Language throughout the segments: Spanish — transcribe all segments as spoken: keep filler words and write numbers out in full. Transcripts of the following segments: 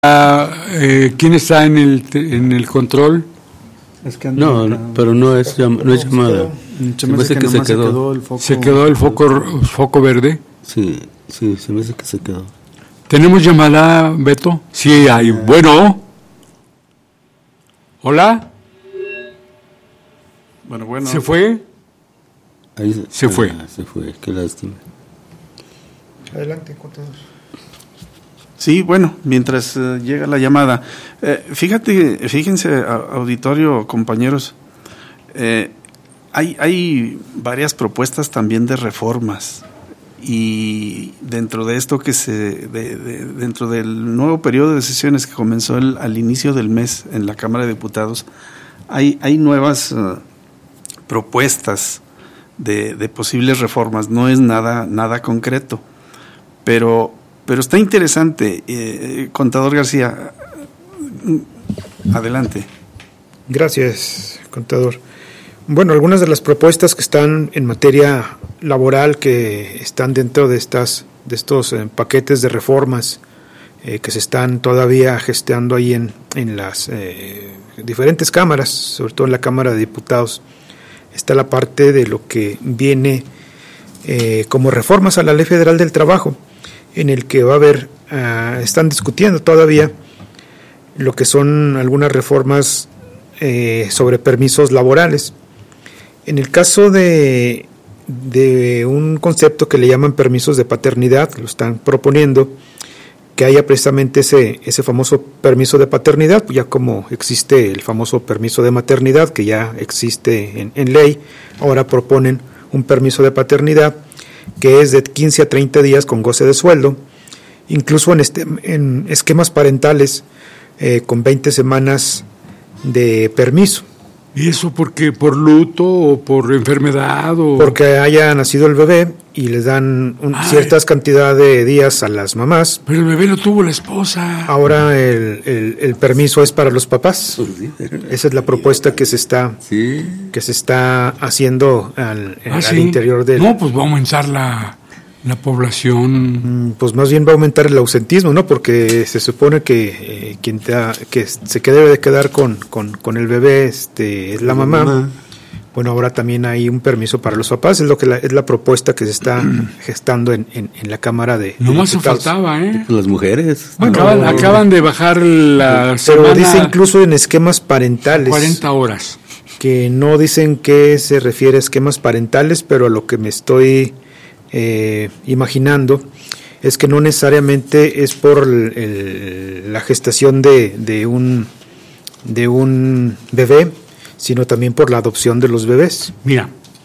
Eh, ¿Quién está en el en el control? Es que no, no, pero no es, llam- no es llamada. Se me hace que, que se, quedó. se quedó el foco. ¿Se quedó el foco, foco verde? Sí, sí, se me hace que se quedó. ¿Tenemos llamada, Beto? Sí, hay. Ah. Bueno. ¿Hola? Bueno, bueno. ¿Se fue? Ahí se, se ah, fue. Se fue, qué lástima. Adelante, contador. Sí, bueno, mientras uh, llega la llamada. Eh, fíjate, fíjense, auditorio, compañeros, eh, hay, hay varias propuestas también de reformas y dentro de esto que se, de, de, dentro del nuevo periodo de sesiones que comenzó el, al inicio del mes en la Cámara de Diputados, hay, hay nuevas uh, propuestas de, de posibles reformas. No es nada, nada concreto, pero Pero está interesante. Eh, contador García, adelante. Gracias, contador. Bueno, algunas de las propuestas que están en materia laboral, que están dentro de estas de estos eh, paquetes de reformas eh, que se están todavía gestando ahí en, en las eh, diferentes cámaras, sobre todo en la Cámara de Diputados, está la parte de lo que viene eh, como reformas a la Ley Federal del Trabajo, en el que va a haber, uh, están discutiendo todavía lo que son algunas reformas eh, sobre permisos laborales. En el caso de, de un concepto que le llaman permisos de paternidad, lo están proponiendo, que haya precisamente ese, ese famoso permiso de paternidad, ya como existe el famoso permiso de maternidad, que ya existe en, en ley, ahora proponen un permiso de paternidad que es de quince a treinta días con goce de sueldo, incluso en, este, en esquemas parentales eh, con veinte semanas de permiso. ¿Y eso porque por luto o por enfermedad? O porque haya nacido el bebé y les dan un, ciertas cantidad de días a las mamás. Pero el bebé lo tuvo la esposa. Ahora el, el, el permiso es para los papás. Esa es la propuesta que se está sí. que se está haciendo al, ah, al ¿sí? interior del. No, pues va a aumentar la la población. Pues más bien va a aumentar el ausentismo, ¿no? Porque se supone que eh, quien te ha, que se que debe de quedar con, con, con el bebé este es la mamá. mamá. Bueno, ahora también hay un permiso para los papás, es lo que la, es la propuesta que se está gestando en, en, en la Cámara de No más Diputados. faltaba, ¿eh? Las mujeres. Bueno, acaban, no, acaban de bajar la pero semana. Dice incluso en esquemas parentales. cuarenta horas. Que no dicen qué se refiere a esquemas parentales, pero a lo que me estoy Eh, imaginando es que no necesariamente es por el, el, la gestación de, de un de un bebé, sino también por la adopción de los bebés. Mira,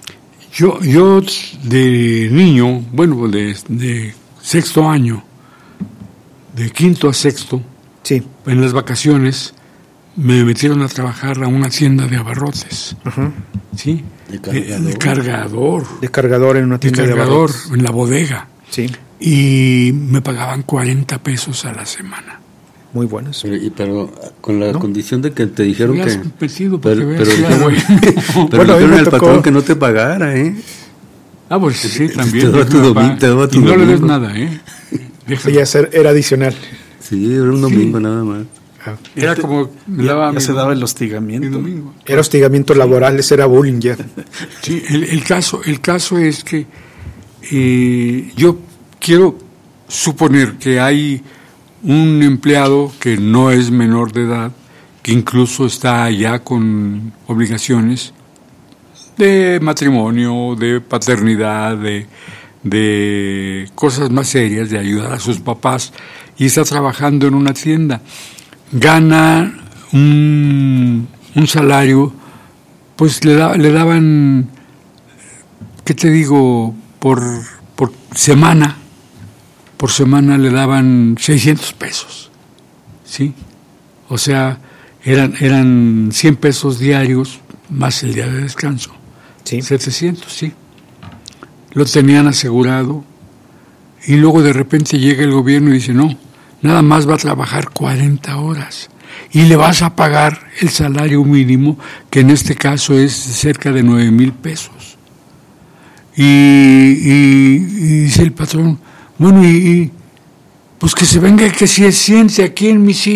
yo yo de niño, bueno, de, de sexto año, de quinto a sexto, sí, en las vacaciones me metieron a trabajar a una tienda de abarrotes, uh-huh. ¿sí? De cargador. De, de cargador. De cargador en una tienda de cargador, de en la bodega. Sí. Y me pagaban cuarenta pesos a la semana. Muy buenos. Pero, y, pero con la ¿no? condición de que te dijeron sí, que... has competido porque pero, veas pero, ya, pero, pero bueno, dijeron al tocó... patrón que no te pagara, ¿eh? Ah, pues sí, también. Te daba tu domingo, te daba tu y no domingo. le des nada, ¿eh? Ya era adicional. Sí, era un domingo sí. nada más. Era como me daba ya, ya se daba el hostigamiento. Era hostigamiento laboral, ese era bullying ya. Sí, el, el caso, el caso es que eh, yo quiero suponer que hay un empleado que no es menor de edad, que incluso está ya con obligaciones de matrimonio, de paternidad, de, de cosas más serias, de ayudar a sus papás, y está trabajando en una tienda. Gana un, un salario, pues le, da, le daban, ¿qué te digo? Por, por semana, por semana le daban seiscientos pesos, ¿sí? O sea, eran, eran cien pesos diarios más el día de descanso, ¿sí? setecientos, sí. Lo tenían asegurado y luego de repente llega el gobierno y dice, no, nada más va a trabajar cuarenta horas y le vas a pagar el salario mínimo, que en este caso es cerca de nueve mil pesos. Y, y, y dice el patrón, bueno, y, pues que se venga, que se siente aquí en mi sitio.